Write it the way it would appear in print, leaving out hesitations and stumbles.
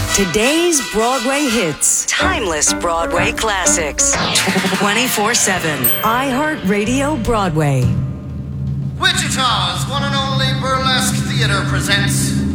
Today's Broadway hits. Timeless Broadway classics. 24/7. iHeartRadio Broadway. Wichita's one and only burlesque theater presents